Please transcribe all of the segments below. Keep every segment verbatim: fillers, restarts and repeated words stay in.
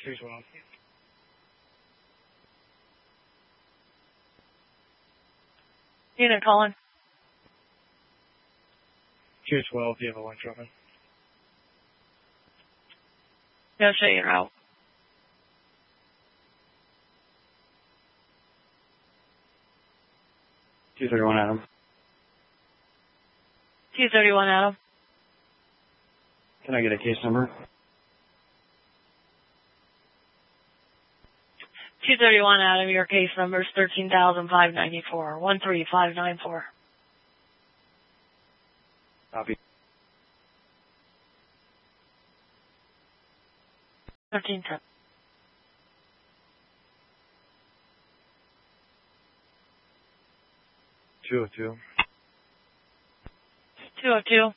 two twelve. Unit calling. two twelve, do you have a one coming? No, show you route. two thirty-one, Adam. two thirty-one, Adam. Can I get a case number? two thirty-one, Adam. Your case number is thirteen thousand five ninety-four. one three five nine four. Copy. thirteen ten. two oh two. two oh two.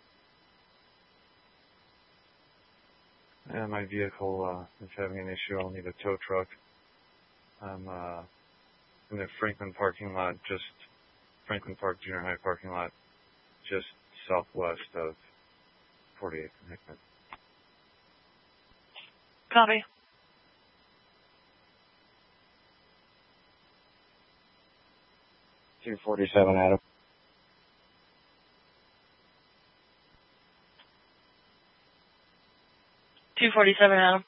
And my vehicle uh, is having an issue. I'll need a tow truck. I'm uh, in the Franklin parking lot, just Franklin Park Junior High parking lot, just southwest of forty-eighth and Hickman. Copy. two forty-seven, Adam. two forty-seven, Adam.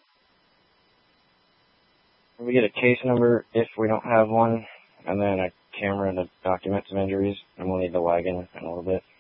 Can we get a case number if we don't have one, and then a camera to document some injuries, and we'll need the wagon in a little bit.